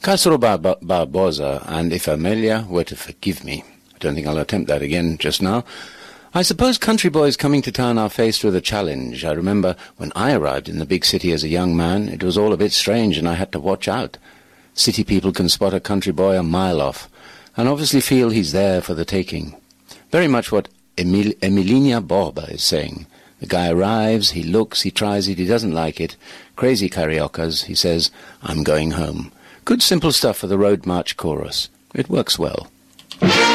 Castro Barbosa, and if Amelia were to forgive me, I don't think I'll attempt that again just now. I suppose country boys coming to town are faced with a challenge. I remember when I arrived in the big city as a young man, it was all a bit strange and I had to watch out. City people can spot a country boy a mile off, and obviously feel he's there for the taking. Very much what Emiliana Borba is saying. The guy arrives, he looks, he tries it, he doesn't like it. Crazy cariocas, he says, I'm going home. Good simple stuff for the Road March chorus. It works well.